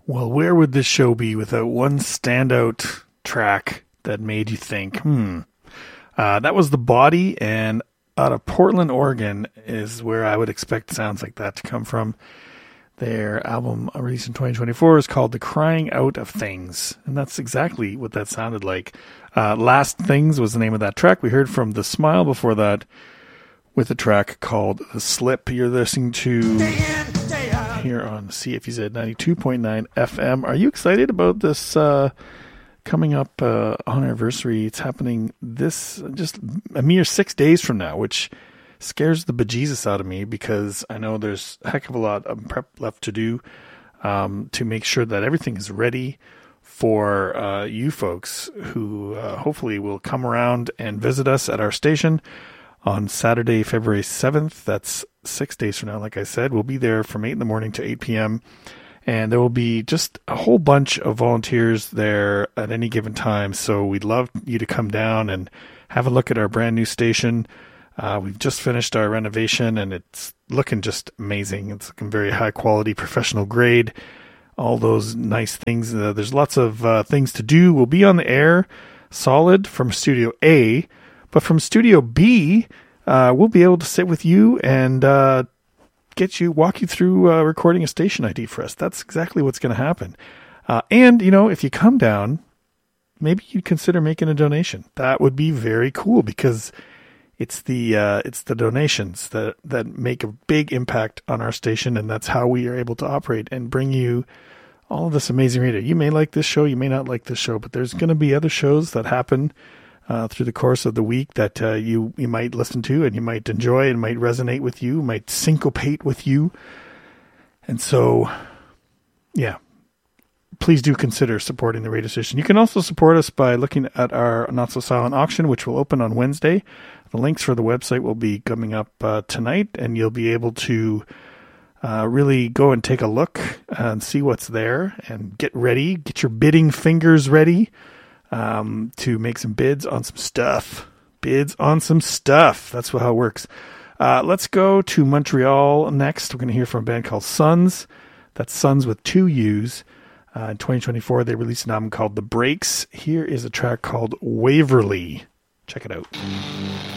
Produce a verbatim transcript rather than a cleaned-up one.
Well, where would this show be without one standout track that made you think, hmm. Uh, that was The Body, and out of Portland, Oregon is where I would expect sounds like that to come from. Their album released in twenty twenty-four is called The Crying Out of Things, and that's exactly what that sounded like. Uh, Last Things was the name of that track. We heard from The Smile before that with a track called The Slip. You're listening to here on C F U Z ninety-two point nine F M. Are you excited about this uh, coming up uh, on anniversary? It's happening this just a mere six days from now, which scares the bejesus out of me because I know there's a heck of a lot of prep left to do um, to make sure that everything is ready for uh, you folks who uh, hopefully will come around and visit us at our station on Saturday, February seventh. That's six days from now, like I said. We'll be there from eight in the morning to eight p.m. And there will be just a whole bunch of volunteers there at any given time. So we'd love you to come down and have a look at our brand new station. Uh, we've just finished our renovation, and it's looking just amazing. It's looking very high quality, professional grade, all those nice things. Uh, there's lots of uh, things to do. We'll be on the air solid from Studio A, but from Studio B, uh, we'll be able to sit with you and uh, get you, walk you through uh, recording a station I D for us. That's exactly what's going to happen. Uh, and, you know, if you come down, maybe you'd consider making a donation. That would be very cool because It's the uh, it's the donations that, that make a big impact on our station, and that's how we are able to operate and bring you all of this amazing radio. You may like this show, you may not like this show, but there's going to be other shows that happen uh, through the course of the week that uh, you, you might listen to and you might enjoy and might resonate with you, might syncopate with you. And so, yeah, please do consider supporting the radio station. You can also support us by looking at our Not So Silent auction, which will open on Wednesday. The links for the website will be coming up uh, tonight, and you'll be able to uh, really go and take a look and see what's there and get ready. Get your bidding fingers ready um, to make some bids on some stuff. Bids on some stuff. That's how it works. Uh, let's go to Montreal next. We're going to hear from a band called Sons. That's Sons with two U's. Uh, in twenty twenty-four, they released an album called The Breaks. Here is a track called Waverly. Check it out.